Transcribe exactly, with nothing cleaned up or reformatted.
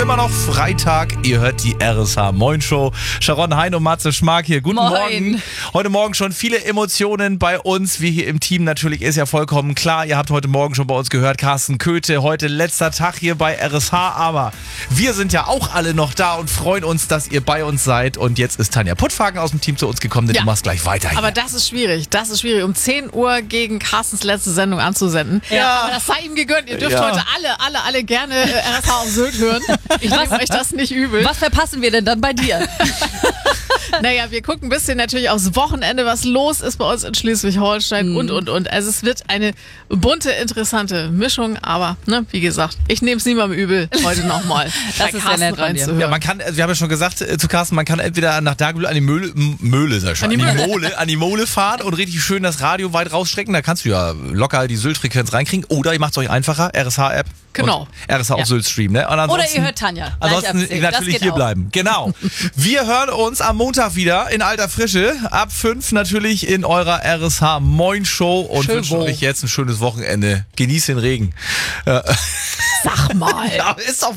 immer noch Freitag. Ihr hört die R S H Moin Show. Sharon Hein und Matze Schmark hier. Guten Moin. Morgen. Heute Morgen schon viele Emotionen bei uns. Wir hier im Team natürlich ist ja vollkommen klar. Ihr habt heute Morgen schon bei uns gehört, Carsten Köthe. Heute letzter Tag hier bei R S H. Aber wir sind ja auch alle noch da und freuen uns, dass ihr bei uns seid. Und jetzt ist Tanja Puttfagen aus dem Team zu uns gekommen, denn Ja. du machst gleich weiter hier. Aber das ist schwierig. Das ist schwierig, um zehn Uhr gegen Carstens letzte Sendung anzusenden. Ja. Aber das sei ihm gegönnt. Ihr dürft Ja. heute alle, alle, alle gerne äh, R S H auf Sylt hören. Ich nehme euch das nicht übel. Was verpassen wir denn dann bei dir? Naja, wir gucken ein bisschen natürlich aufs Wochenende, was los ist bei uns in Schleswig-Holstein Mhm. und, und, und. Also es wird eine bunte, interessante Mischung. Aber, ne, wie gesagt, ich nehme es niemandem übel, heute nochmal Das ist sehr nett von dir. Ja, man kann, wir haben ja schon gesagt äh, zu Carsten, man kann entweder nach Dagebüll an die Möhle, M- Möhle, sag ich schon, an die Mole, an die Mole fahren und richtig schön das Radio weit rausstrecken. Da kannst du ja locker die Sylt-Frequenz reinkriegen. Oder ihr macht es euch einfacher, R S H-App. Genau. R S H auf Ja. Sylt streamen. Ne? Und Oder ansonsten, ihr hört Tanja. Gleich Ansonsten ab zehn. Das natürlich geht hier auch. bleiben. Genau. Wir hören uns am Montag wieder in alter Frische. Ab fünf natürlich in eurer R S H Moin Show und Schön wünschen wo. euch jetzt ein schönes Wochenende. Genießt den Regen. Sag mal. Ja, ist doch